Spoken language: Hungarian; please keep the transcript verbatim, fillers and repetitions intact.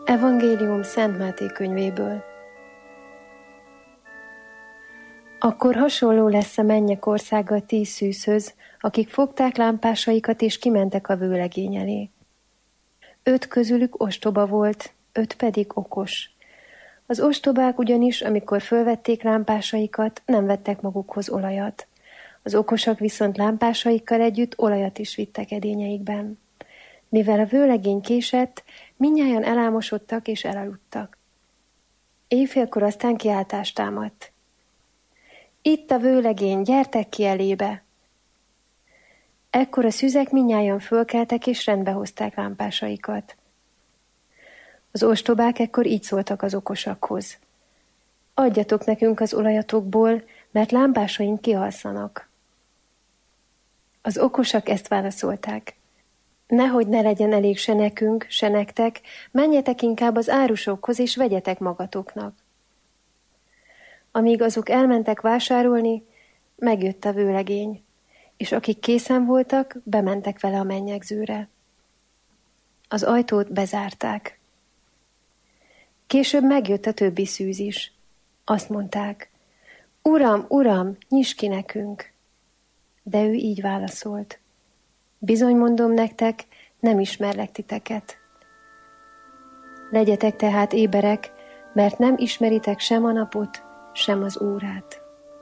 Evangélium Szent Máté könyvéből. Akkor hasonló lesz a mennyek országa tíz szűzhöz, akik fogták lámpásaikat és kimentek a vőlegény elé. Öt közülük ostoba volt, öt pedig okos. Az ostobák ugyanis, amikor fölvették lámpásaikat, nem vettek magukhoz olajat. Az okosak viszont lámpásaikkal együtt olajat is vittek edényeikben. Mivel a vőlegény késett, mindnyájan elámosodtak és elaludtak. Éjfélkor aztán kiáltást támadt. Itt a vőlegény, gyertek ki elébe! Ekkor a szüzek mindnyájan fölkeltek és rendbe hozták lámpásaikat. Az ostobák ekkor így szóltak az okosakhoz. Adjatok nekünk az olajatokból, mert lámpásaink kialszanak. Az okosak ezt válaszolták. Nehogy ne legyen elég se nekünk, se nektek, menjetek inkább az árusokhoz, és vegyetek magatoknak. Amíg azok elmentek vásárolni, megjött a vőlegény, és akik készen voltak, bementek vele a mennyegzőre. Az ajtót bezárták. Később megjött a többi szűz is. Azt mondták, Uram, Uram, nyiss ki nekünk! De ő így válaszolt. Bizony mondom nektek, nem ismerlek titeket. Legyetek tehát éberek, mert nem ismeritek sem a napot, sem az órát.